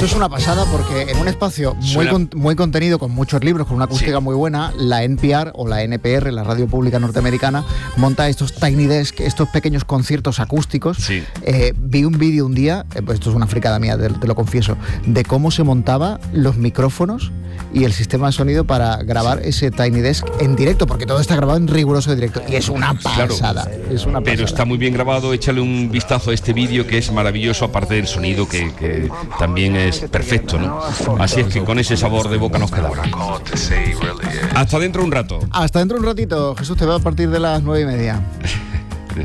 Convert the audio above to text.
Esto es una pasada porque en un espacio muy contenido, con muchos libros, con una acústica muy buena, la NPR o la NPR, la radio pública norteamericana, monta estos Tiny Desk, estos pequeños conciertos acústicos. Sí. Vi un vídeo un día, pues esto es una fricada mía, te lo confieso, de cómo se montaba los micrófonos y el sistema de sonido para grabar ese Tiny Desk en directo, porque todo está grabado en riguroso directo y es una pasada. Claro, es una pasada. Pero está muy bien grabado, échale un vistazo a este vídeo que es maravilloso, aparte del sonido que también es perfecto, ¿no? Así es que con ese sabor de boca nos quedamos. Hasta dentro un rato. Hasta dentro un ratito. Jesús, te veo a partir de las 9:30.